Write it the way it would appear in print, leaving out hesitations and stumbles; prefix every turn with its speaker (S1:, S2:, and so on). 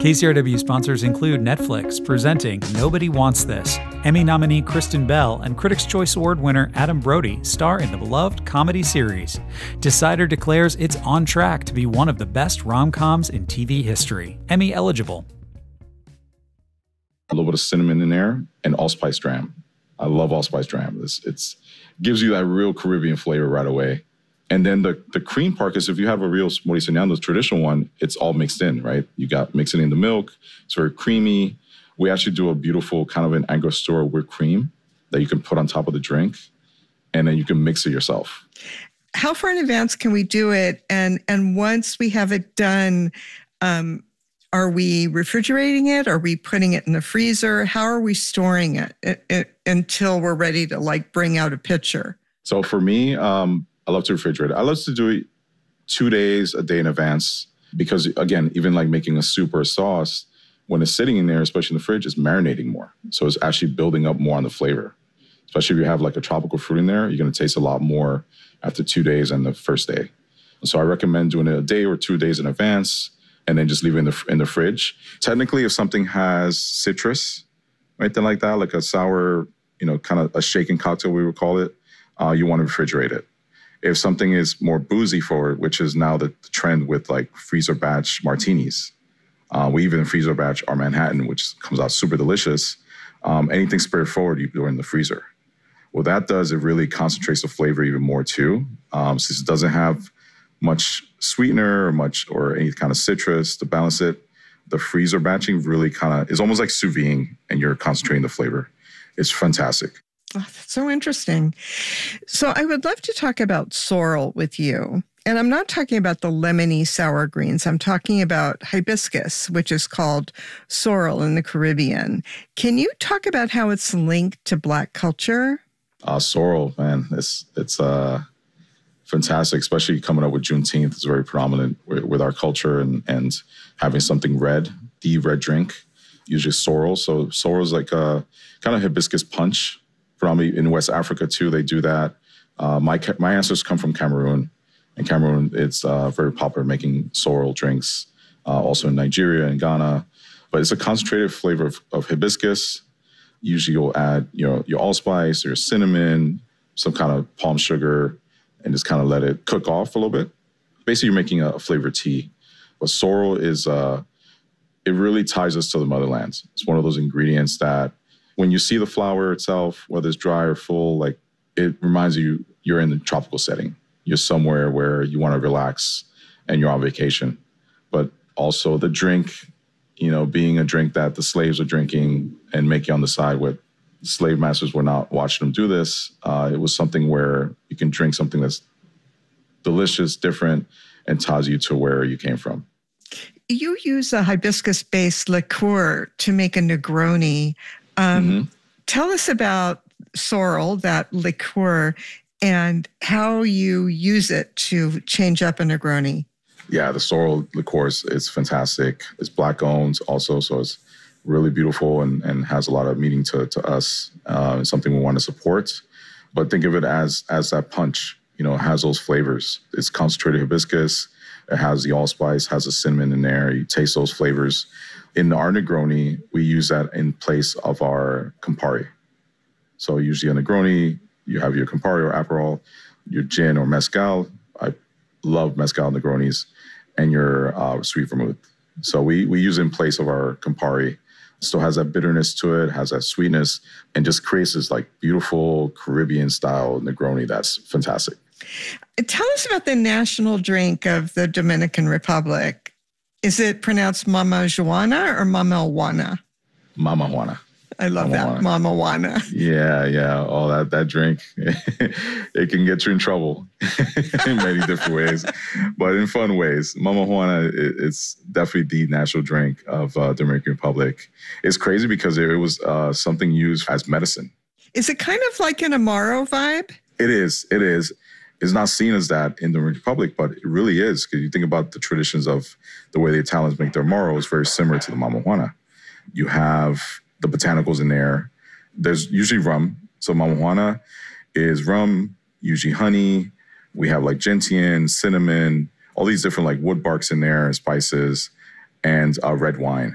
S1: KCRW sponsors include Netflix presenting Nobody Wants This. Emmy nominee Kristen Bell and Critics' Choice Award winner Adam Brody star in the beloved comedy series. Decider declares it's on track to be one of the best rom-coms in TV history. Emmy eligible.
S2: A little bit of cinnamon in there and allspice dram. I love allspice dram. It's gives you that real Caribbean flavor right away. And then the cream part, because if you have a real Maurice Hernandez traditional one, it's all mixed in, right? You got mixing in the milk. It's very creamy. We actually do a beautiful kind of an Angostura whipped cream that you can put on top of the drink, and then you can mix it yourself.
S3: How far in advance can we do it? And once we have it done, are we refrigerating it? Are we putting it in the freezer? How are we storing it until we're ready to bring out a pitcher?
S2: So for me, I love to refrigerate it. I love to do it 2 days, a day in advance, because again, even like making a soup or a sauce, when it's sitting in there, especially in the fridge, it's marinating more. So it's actually building up more on the flavor. Especially if you have like a tropical fruit in there, you're going to taste a lot more after 2 days than the first day. So I recommend doing it a day or 2 days in advance, and then just leave it in the fridge. Technically, if something has citrus, right, then like that, like a sour, kind of a shaken cocktail, we would call it, you want to refrigerate it. If something is more boozy forward, which is now the trend with like freezer batch martinis, we even freezer batch our Manhattan, which comes out super delicious. Anything spirit forward, you put in the freezer. What that does, it really concentrates the flavor even more too. Since it doesn't have much sweetener or any kind of citrus to balance it, the freezer batching really kind of is almost like sous vide, and you're concentrating the flavor. It's fantastic.
S3: Oh, that's so interesting. So I would love to talk about sorrel with you. And I'm not talking about the lemony sour greens. I'm talking about hibiscus, which is called sorrel in the Caribbean. Can you talk about how it's linked to Black culture?
S2: Sorrel, man, it's fantastic, especially coming up with Juneteenth. It's very prominent with our culture and having something red, the red drink, usually sorrel. So sorrel is like a kind of hibiscus punch. Probably in West Africa too, they do that. My ancestors come from Cameroon. In Cameroon, it's very popular making sorrel drinks. Also in Nigeria and Ghana. But it's a concentrated flavor of hibiscus. Usually you'll add your allspice, your cinnamon, some kind of palm sugar, and just kind of let it cook off a little bit. Basically, you're making a flavored tea. But sorrel is, it really ties us to the motherland. It's one of those ingredients that when you see the flower itself, whether it's dry or full, like it reminds you you're in the tropical setting. You're somewhere where you want to relax and you're on vacation. But also the drink, being a drink that the slaves are drinking and making on the side with slave masters were not watching them do this. It was something where you can drink something that's delicious, different, and ties you to where you came from.
S3: You use a hibiscus-based liqueur to make a Negroni. Tell us about sorrel, that liqueur, and how you use it to change up a Negroni.
S2: Yeah, the sorrel liqueur is fantastic. It's Black owned also, so it's really beautiful and has a lot of meaning to us. It's something we want to support. But think of it as that punch. It has those flavors. It's concentrated hibiscus. It has the allspice, has the cinnamon in there. You taste those flavors. In our Negroni, we use that in place of our Campari. So usually a Negroni, you have your Campari or Aperol, your gin or Mezcal. I love Mezcal Negronis, and your sweet vermouth. So we use it in place of our Campari. It still has that bitterness to it, has that sweetness, and just creates this like beautiful Caribbean style Negroni that's fantastic.
S3: Tell us about the national drink of the Dominican Republic. Is it pronounced Mama Juana or Mama Juana?
S2: Mama Juana.
S3: I love that. Mama Juana.
S2: Yeah. Oh, that drink, it can get you in trouble in many different ways, but in fun ways. Mama Juana, it's definitely the national drink of Dominican Republic. It's crazy because it was something used as medicine.
S3: Is it kind of like an Amaro vibe?
S2: It is. It's not seen as that in the Republic, but it really is. Because you think about the traditions of the way the Italians make their Amaro, it's very similar to the Mama Juana. You have the botanicals in there. There's usually rum. So Mama Juana is rum, usually honey. We have like gentian, cinnamon, all these different like wood barks in there, spices, and red wine.